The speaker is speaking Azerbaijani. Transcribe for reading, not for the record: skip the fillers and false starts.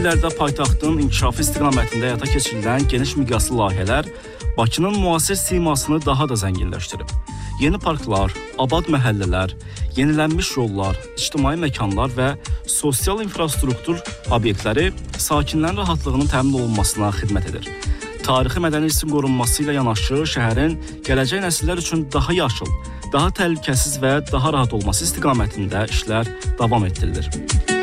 illərdə paytaxtın inkişafı istiqamətində həyata keçirilən geniş miqyaslı layihələr Bakının müasir simasını daha da zənginləşdirib. Yeni parklar, abad məhəllələr, yenilənmiş yollar, ictimai məkanlar və sosial infrastruktur obyektləri sakinlərin rahatlığının təmin olunmasına xidmət edir. Tarixi mədəni irsin qorunması ilə yanaşı şəhərin gələcək nəsillər üçün daha yaşıl, daha təhlükəsiz və daha rahat olması istiqamətində işlər davam etdirilir.